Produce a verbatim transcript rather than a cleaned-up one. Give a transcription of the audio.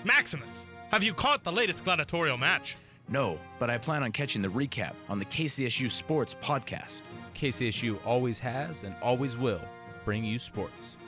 Maximus, have you caught the latest gladiatorial match? No, but I plan on catching the recap on the K C S U Sports podcast. K C S U always has and always will bring you sports.